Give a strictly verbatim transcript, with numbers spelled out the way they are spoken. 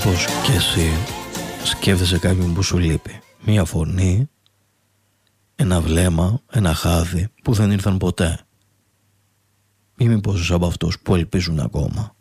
Μήπως και εσύ σκέφτεσαι κάποιον που σου λείπει? Μία φωνή, ένα βλέμμα, ένα χάδι που δεν ήρθαν ποτέ. Ή μήπως είσαι από αυτούς που ελπίζουν ακόμα?